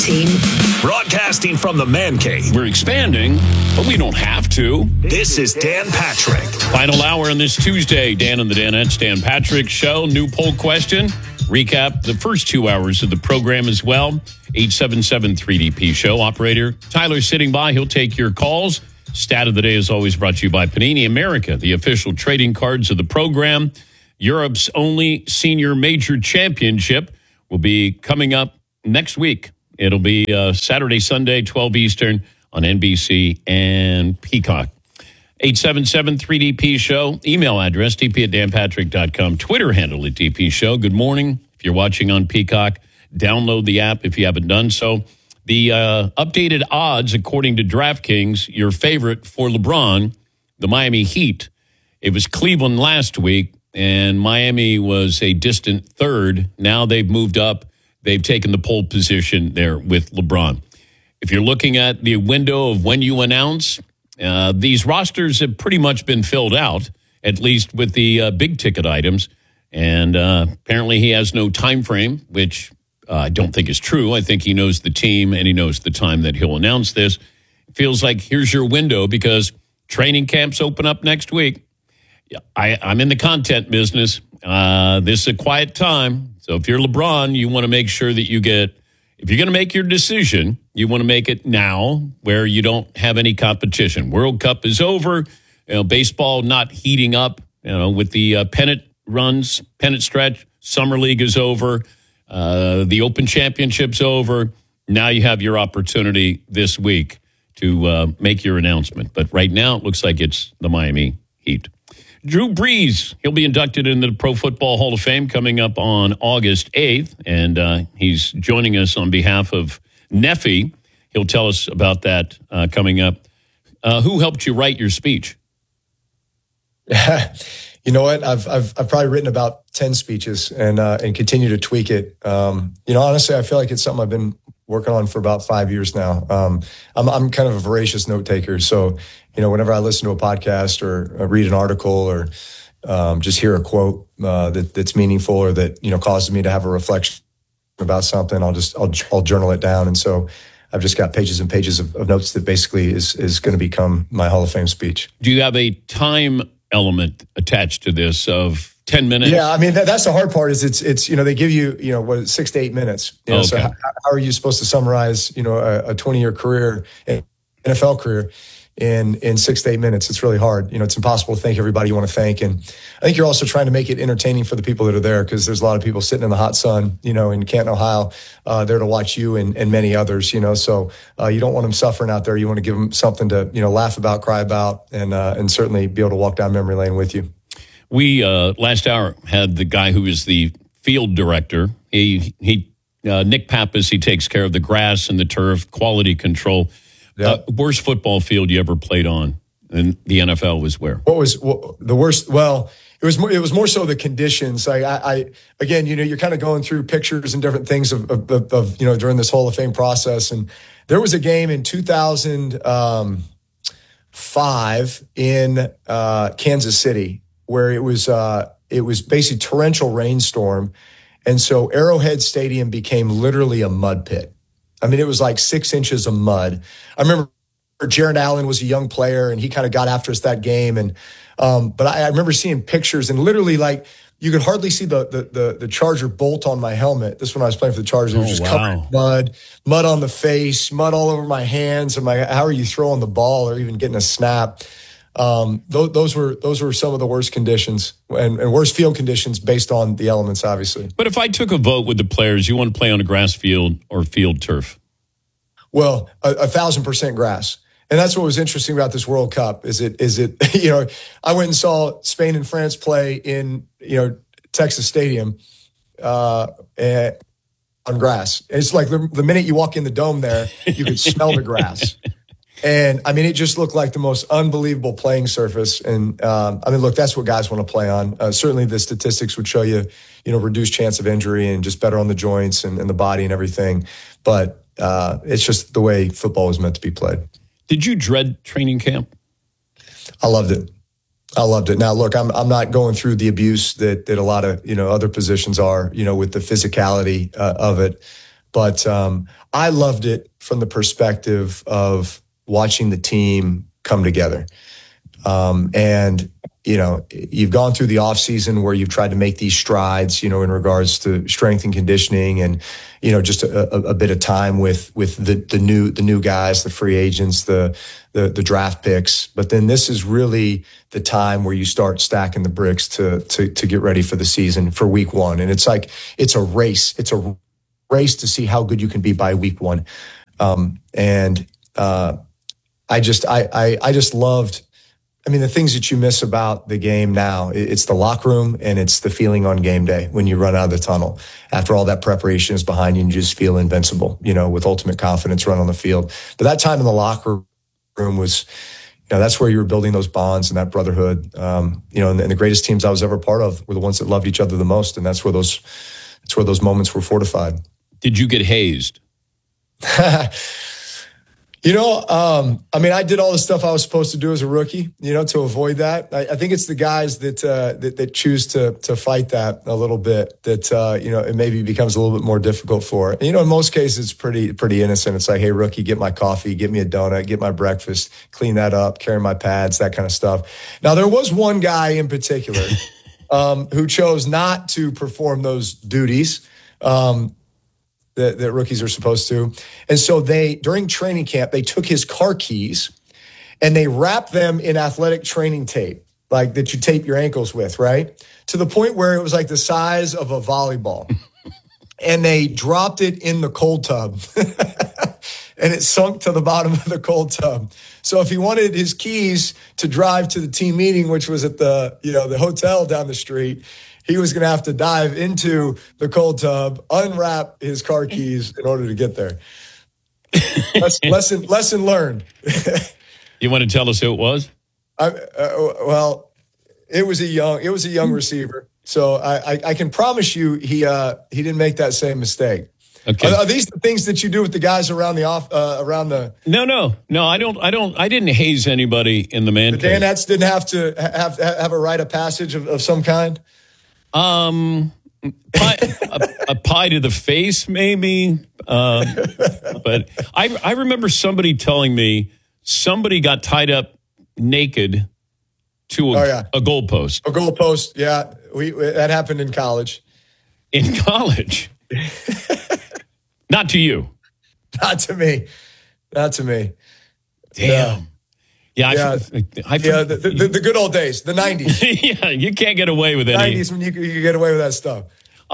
Team. Broadcasting from the Man Cave. We're expanding, but we don't have to. This is Dan Patrick. Final hour on this Tuesday. Dan and the Danettes, Dan Patrick Show. New poll question. Recap the first 2 hours of the program as well. 877-3DP Show. Operator Tyler sitting by. He'll take your calls. Stat of the day is always brought to you by Panini America, the official trading cards of the program. Europe's only senior major championship will be coming up next week. It'll be Saturday, Sunday, 12 Eastern on NBC and Peacock. 877-3DP Show. Email address, dp@danpatrick.com. Twitter handle at DP Show. Good morning. If you're watching on Peacock, download the app if you haven't done so. The updated odds, according to DraftKings, your favorite for LeBron, the Miami Heat. It was Cleveland last week, and Miami was a distant third. Now they've moved up. They've taken the pole position there with LeBron. If you're looking at the window of when you announce, these rosters have pretty much been filled out, at least with the big ticket items. And apparently he has no time frame, which I don't think is true. I think he knows the team and he knows the time that he'll announce this. It feels like here's your window because training camps open up next week. I'm in the content business. This is a quiet time. So if you're LeBron, you want to make sure that if you're going to make your decision, you want to make it now where you don't have any competition. World Cup is over. Baseball not heating up, with the pennant stretch. Summer League is over. The Open Championship's over. Now you have your opportunity this week to make your announcement. But right now it looks like it's the Miami Heat. Drew Brees, he'll be inducted into the Pro Football Hall of Fame coming up on August 8th, and he's joining us on behalf of Neffy. He'll tell us about that coming up. Who helped you write your speech? You know what? I've probably written about 10 speeches and continue to tweak it. Honestly, I feel like it's something I've been working on for about 5 years now. I'm kind of a voracious note taker, so whenever I listen to a podcast or read an article or just hear a quote that's meaningful or that causes me to have a reflection about something, I'll journal it down. And so I've just got pages and pages of notes that basically is going to become my Hall of Fame speech. Do you have a time element attached to this of 10 minutes? Yeah, I mean that's the hard part. Is it's they give you 6 to 8 minutes. Okay. So how are you supposed to summarize a 20-year career, NFL career, in 6 to 8 minutes? It's really hard. It's impossible to thank everybody you want to thank, and I think you're also trying to make it entertaining for the people that are there because there's a lot of people sitting in the hot sun, in Canton, Ohio, there to watch you and many others. So you don't want them suffering out there. You want to give them something to laugh about, cry about, and certainly be able to walk down memory lane with you. We last hour had the guy who is the field director. Nick Pappas. He takes care of the grass and the turf, quality control. Yep. Worst football field you ever played on in the NFL was where? What was the worst? Well, it was more so the conditions. I again, you're kind of going through pictures and different things of during this Hall of Fame process, and there was a game in 2005 in Kansas City where it was basically torrential rainstorm, and so Arrowhead Stadium became literally a mud pit. I mean, it was like 6 inches of mud. I remember Jared Allen was a young player, and he kind of got after us that game. And but I remember seeing pictures, and literally, like, you could hardly see the Charger bolt on my helmet. This when I was playing for the Chargers. It was just covered in mud on the face, mud all over my hands. And how are you throwing the ball or even getting a snap? Those were some of the worst conditions and worst field conditions based on the elements, obviously. But if I took a vote with the players, you want to play on a grass field or field turf? Well, 1,000% grass. And that's what was interesting about this World Cup is it, I went and saw Spain and France play in, Texas Stadium, on grass. It's like the minute you walk in the dome there, you could smell the grass. And I mean, it just looked like the most unbelievable playing surface. And look, that's what guys want to play on. Certainly the statistics would show you, reduced chance of injury and just better on the joints and the body and everything. But it's just the way football was meant to be played. Did you dread training camp? I loved it. Now, look, I'm not going through the abuse that a lot of, other positions are, with the physicality of it. But I loved it from the perspective of watching the team come together. And, you've gone through the off season where you've tried to make these strides, in regards to strength and conditioning and, just a bit of time with the new guys, the free agents, the draft picks. But then this is really the time where you start stacking the bricks to get ready for the season for week one. And it's like, it's a race. It's a race to see how good you can be by week one. I just loved, the things that you miss about the game now, it's the locker room and it's the feeling on game day when you run out of the tunnel. After all that preparation is behind you and you just feel invincible, with ultimate confidence run on the field. But that time in the locker room was, that's where you were building those bonds and that brotherhood. And the greatest teams I was ever part of were the ones that loved each other the most. And that's where those moments were fortified. Did you get hazed? I did all the stuff I was supposed to do as a rookie, to avoid that. I think it's the guys that choose to fight that a little bit that, it maybe becomes a little bit more difficult for. In most cases, it's pretty innocent. It's like, hey, rookie, get my coffee, get me a donut, get my breakfast, clean that up, carry my pads, that kind of stuff. Now, there was one guy in particular who chose not to perform those duties. That rookies are supposed to. And so during training camp, they took his car keys and they wrapped them in athletic training tape, like that you tape your ankles with, right? To the point where it was like the size of a volleyball. And they dropped it in the cold tub and it sunk to the bottom of the cold tub. So if he wanted his keys to drive to the team meeting, which was at the hotel down the street, he was going to have to dive into the cold tub, unwrap his car keys in order to get there. Lesson learned. You want to tell us who it was? It was a young receiver. So I can promise you he didn't make that same mistake. Okay. Are these the things that you do with the guys around the? No. I didn't haze anybody in the man cave. The Danettes didn't have to have a rite of passage of some kind. A pie to the face, maybe. But I remember somebody telling me somebody got tied up naked to a goalpost. A goalpost, yeah. That happened in college. In college? Not to you. Not to me. Damn. Yeah, the good old days, the 90s. Yeah, you can't get away with any. 90s when you could get away with that stuff.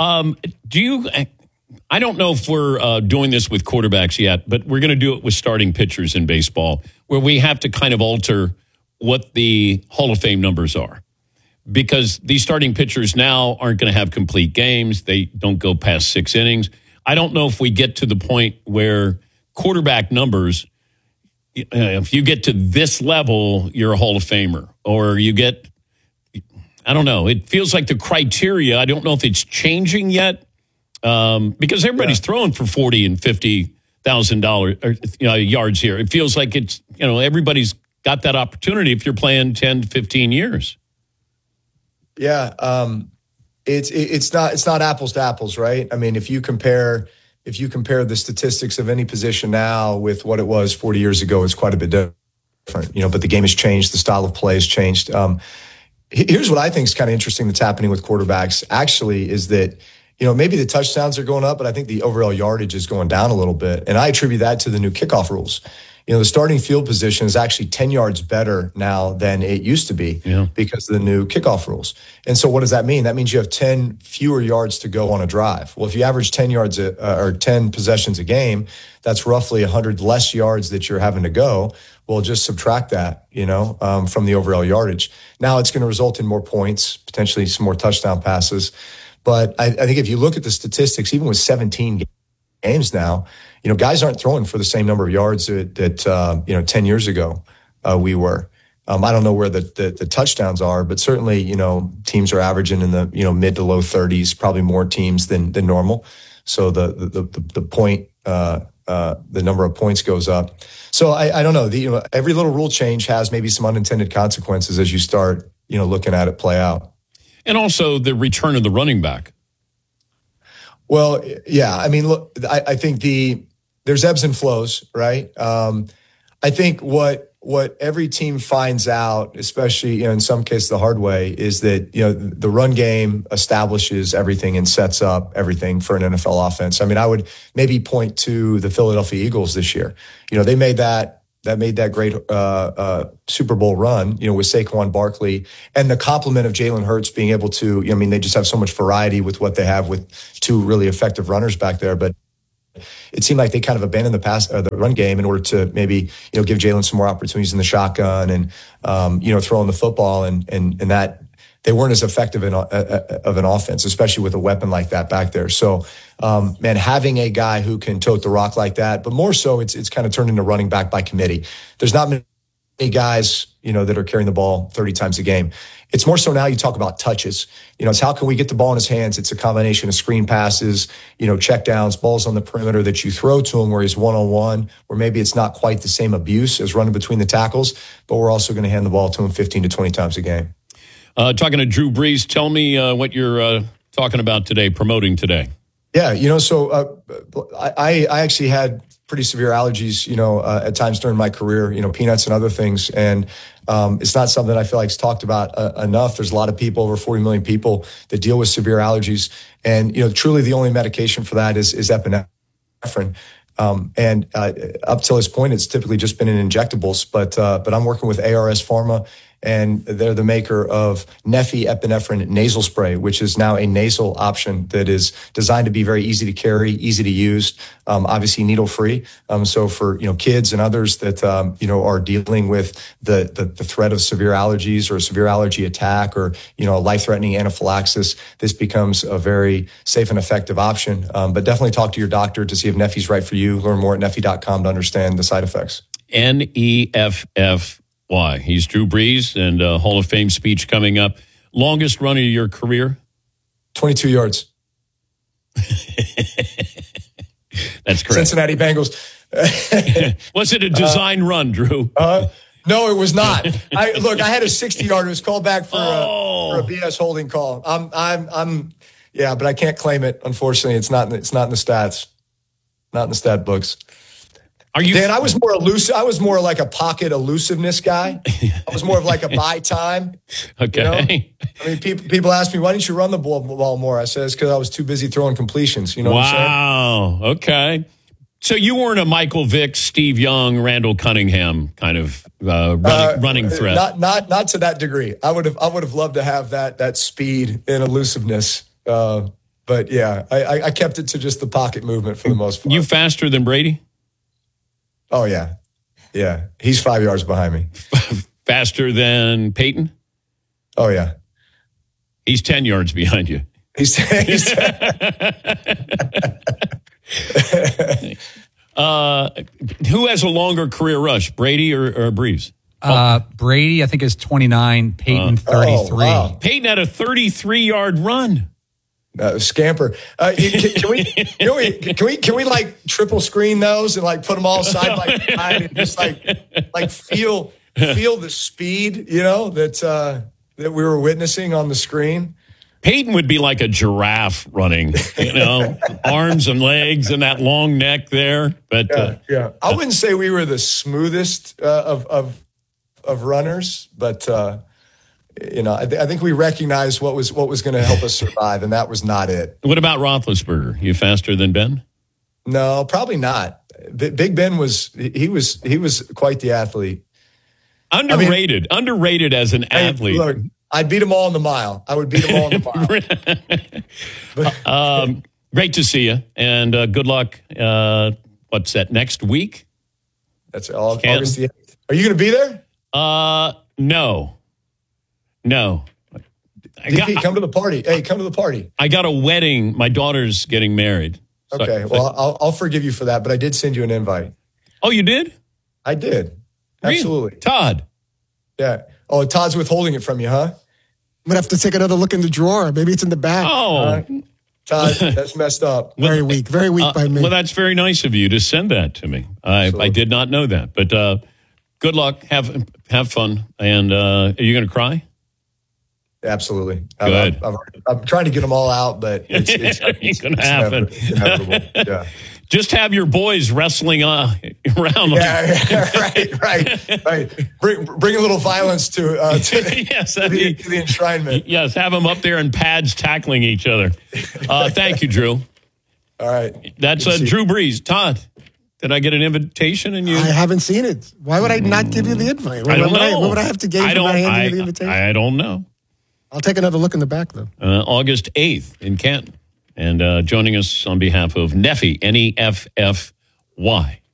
I don't know if we're doing this with quarterbacks yet, but we're going to do it with starting pitchers in baseball, where we have to kind of alter what the Hall of Fame numbers are. Because these starting pitchers now aren't going to have complete games. They don't go past 6 innings. I don't know if we get to the point where quarterback numbers, if you get to this level, you're a Hall of Famer. Or you get, I don't know. It feels like the criteria, I don't know if it's changing yet. Because everybody's throwing for $40,000 and $50,000 yards here. It feels like it's, everybody's got that opportunity if you're playing 10 to 15 years. Yeah. It's not apples to apples, right? I mean, if you compare the statistics of any position now with what it was 40 years ago, it's quite a bit different, but the game has changed. The style of play has changed. Here's what I think is kind of interesting that's happening with quarterbacks actually is that, maybe the touchdowns are going up, but I think the overall yardage is going down a little bit. And I attribute that to the new kickoff rules. The starting field position is actually 10 yards better now than it used to be because of the new kickoff rules. And so what does that mean? That means you have 10 fewer yards to go on a drive. Well, if you average 10 yards or 10 possessions a game, that's roughly 100 less yards that you're having to go. Well, just subtract that, from the overall yardage. Now it's going to result in more points, potentially some more touchdown passes. But I think if you look at the statistics, even with 17 games now, guys aren't throwing for the same number of yards that 10 years ago we were. I don't know where the touchdowns are, but certainly, teams are averaging in the, mid to low 30s, probably more teams than normal. So the point, the number of points goes up. So I don't know. Every little rule change has maybe some unintended consequences as you start, looking at it play out. And also the return of the running back. Well, yeah. I mean, look, I think there's ebbs and flows, right? I think what every team finds out, especially in some cases the hard way, is that the run game establishes everything and sets up everything for an NFL offense. I mean, I would maybe point to the Philadelphia Eagles this year. They made that great Super Bowl run, with Saquon Barkley and the complement of Jalen Hurts being able to. They just have so much variety with what they have with two really effective runners back there, but it seemed like they kind of abandoned the run game in order to maybe give Jalen some more opportunities in the shotgun and throwing the football and that they weren't as effective of an offense, especially with a weapon like that back there. So, man, having a guy who can tote the rock like that, but more so, it's kind of turned into running back by committee. There's not many guys that are carrying the ball 30 times a game. It's more so now you talk about touches. It's how can we get the ball in his hands? It's a combination of screen passes, check downs, balls on the perimeter that you throw to him where he's one-on-one, where maybe it's not quite the same abuse as running between the tackles, but we're also going to hand the ball to him 15 to 20 times a game. Talking to Drew Brees, tell me what you're talking about today, promoting today. Yeah, so I actually had pretty severe allergies, at times during my career, peanuts and other things. And it's not something I feel like is talked about enough. There's a lot of people, over 40 million people, that deal with severe allergies. And, truly the only medication for that is epinephrine. And up till this point, it's typically just been in injectables. But I'm working with ARS Pharma, and they're the maker of Neffy epinephrine nasal spray, which is now a nasal option that is designed to be very easy to carry, easy to use, obviously needle-free. So for kids and others that are dealing with the threat of severe allergies or a severe allergy attack or life-threatening anaphylaxis, this becomes a very safe and effective option. But definitely talk to your doctor to see if Neffy's right for you. Learn more at Neffy.com to understand the side effects. NEFF. Why? He's Drew Brees, and a Hall of Fame speech coming up. Longest run of your career? 22 yards. That's correct. Cincinnati Bengals. Was it a design run, Drew? No, it was not. I had a 60-yarder. It was called back for a BS holding call. But I can't claim it. Unfortunately, it's not in the stats, not in the stat books. Dan, I was more elusive. I was more like a pocket elusiveness guy. I was more of like a buy time. Okay. People ask me, why didn't you run the ball more? I said, it's because I was too busy throwing completions. What I'm saying? Wow. Okay. So you weren't a Michael Vick, Steve Young, Randall Cunningham kind of running threat. Not to that degree. I would have loved to have that speed and elusiveness. But yeah, I kept it to just the pocket movement for the most part. You faster than Brady? Oh, yeah. Yeah. He's 5 yards behind me. Faster than Peyton? Oh, yeah. He's 10 yards behind you. He's 10. Who has a longer career rush, Brady or Brees? Brady, I think, is 29. Peyton, 33. Oh, wow. Peyton had a 33-yard run. Scamper. Can we like triple screen those and like put them all side by side and just like feel the speed, that we were witnessing on the screen? Peyton would be like a giraffe running, arms and legs and that long neck there. But yeah. I wouldn't say we were the smoothest of runners, but I think we recognized what was going to help us survive, and that was not it. What about Roethlisberger? You faster than Ben? No, probably not. Big Ben was quite the athlete. Underrated as an athlete. Look, I'd beat them all in the mile. I would beat them all in the mile. Great to see you, and good luck. What's that, next week? That's August the 8th. Are you going to be there? No. DP, come to the party. Hey, come to the party. I got a wedding. My daughter's getting married. Okay, well, I'll forgive you for that, but I did send you an invite. Oh, you did? I did. Absolutely. Really? Todd. Yeah. Oh, Todd's withholding it from you, huh? I'm going to have to take another look in the drawer. Maybe it's in the back. Oh. Todd, that's messed up. Very weak by me. Well, that's very nice of you to send that to me. I did not know that. But good luck. Have fun. And are you going to cry? Absolutely. Good. I'm trying to get them all out, but it's going to happen. Inevitable. Yeah. Just have your boys wrestling around. Right. Bring a little violence to the enshrinement. Yes, have them up there in pads tackling each other. Thank you, Drew. All right. That's Drew Brees. Todd, did I get an invitation? And you? I haven't seen it. Why would I not give you the invite? I don't know. What would I have to gain from not handing you the invitation? I don't know. I'll take another look in the back, though. August 8th in Canton. And joining us on behalf of Neffy, Neffy,